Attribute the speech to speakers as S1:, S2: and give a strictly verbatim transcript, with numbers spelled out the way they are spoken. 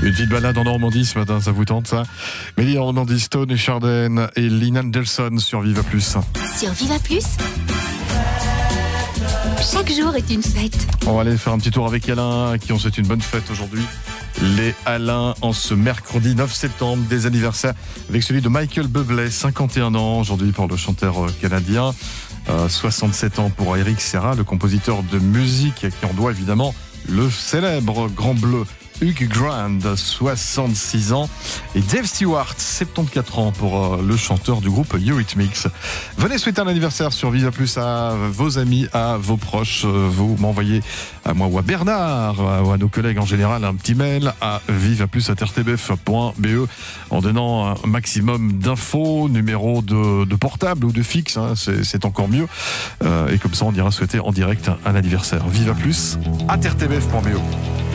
S1: Une petite balade en Normandie ce matin, ça vous tente ça? Mélie en Normandie, Stone et Chardin et Lynn Anderson sur Viva Plus.
S2: Sur Viva Plus, chaque jour est une fête.
S1: On va aller faire un petit tour avec Alain, à qui on souhaite une bonne fête aujourd'hui. Les Alain en ce mercredi neuf septembre, des anniversaires avec celui de Michael Bublé, cinquante et un ans aujourd'hui pour le chanteur canadien. Euh, soixante-sept ans pour Eric Serra, le compositeur de musique, à qui on doit évidemment le célèbre Grand Bleu. Hugh Grant, soixante-six ans, et Dave Stewart, soixante-quatorze ans pour euh, le chanteur du groupe Eurythmics. Venez souhaiter un anniversaire sur Viva Plus à vos amis, à vos proches. Vous m'envoyez à moi ou à Bernard ou à nos collègues en général un petit mail à vivaplus arobase r t b f point b e en donnant un maximum d'infos, numéro de, de portable ou de fixe, hein, c'est, c'est encore mieux. Euh, et comme ça, on ira souhaiter en direct un, un anniversaire. Viva Plus arobase r t b f point b e